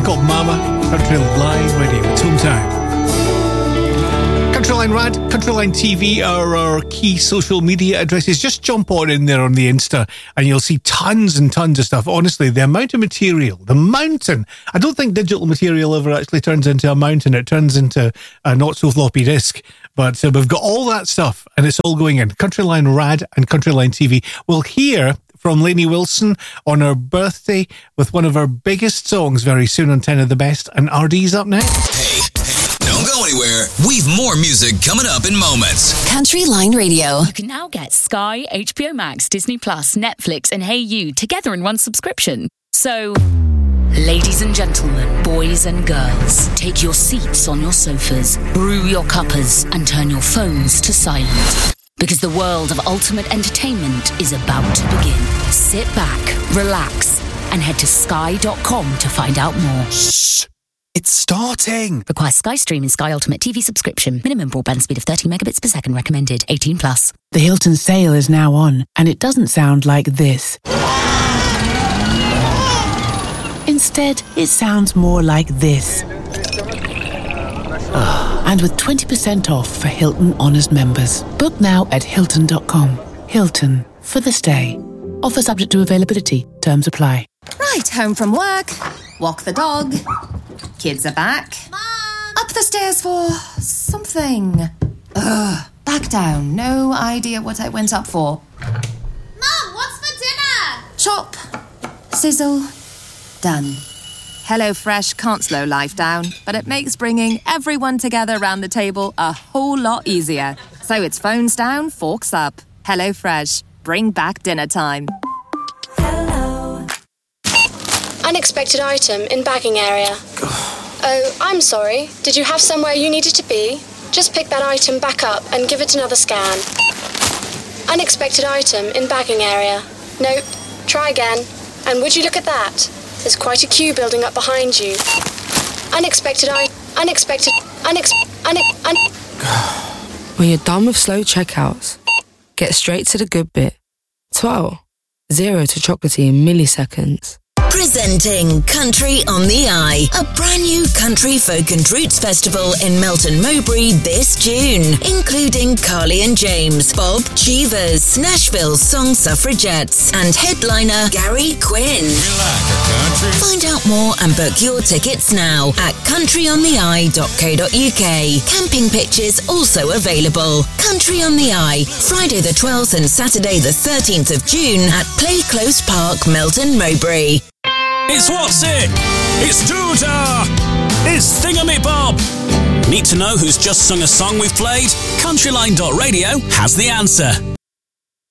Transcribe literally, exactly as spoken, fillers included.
called Mama. Countryline Radio, it's hometown. Countryline Rad, Countryline T V are our key social media addresses. Just jump on in there on the Insta and you'll see tons and tons of stuff. Honestly, the amount of material, the mountain. I don't think digital material ever actually turns into a mountain. It turns into a not-so-floppy disk. But uh, we've got all that stuff and it's all going in. Countryline Rad and Countryline T V. We'll hear from Lainey Wilson on her birthday with one of her biggest songs very soon on ten of the Best. And R D's up next. Hey, hey, don't go anywhere. We've more music coming up in moments. Countryline Radio. You can now get Sky, H B O Max, Disney Plus, Netflix and Hey You together in one subscription. So, ladies and gentlemen, boys and girls, take your seats on your sofas, brew your cuppers and turn your phones to silent. Because the world of ultimate entertainment is about to begin. Sit back, relax, and head to sky dot com to find out more. Shh! It's starting! Requires Sky Stream and Sky Ultimate T V subscription. Minimum broadband speed of thirty megabits per second recommended. eighteen plus. The Hilton sale is now on, and it doesn't sound like this. Instead, it sounds more like this. And with twenty percent off for Hilton Honors members. Book now at hilton dot com. Hilton, for the stay. Offer subject to availability. Terms apply. Right, home from work. Walk the dog. Kids are back. Mom! Up the stairs for something. Ugh, back down. No idea what I went up for. Mom, what's for dinner? Chop. Sizzle. Done. HelloFresh can't slow life down, but it makes bringing everyone together around the table a whole lot easier. So it's phones down, forks up. HelloFresh. Bring back dinner time. Hello. Unexpected item in bagging area. Oh, I'm sorry. Did you have somewhere you needed to be? Just pick that item back up and give it another scan. Unexpected item in bagging area. Nope. Try again. And would you look at that? There's quite a queue building up behind you. Unexpected I... Unexpected... Unex... Unex... Un... When you're done with slow checkouts, get straight to the good bit. twelve. Zero to chocolatey in milliseconds. Presenting Country on the Eye, a brand new country folk and roots festival in Melton Mowbray this June, including Carly and James, Bob Cheevers, Nashville's Song Suffragettes, and headliner Gary Quinn. Find out more and book your tickets now at country on the eye dot co dot uk. Camping pitches also available. Country on the Eye, Friday the twelfth and Saturday the thirteenth of June at Play Close Park, Melton Mowbray. It's What's It? It's Doodah! It's Thingamabob! Need to know who's just sung a song we've played? Countryline dot radio has the answer.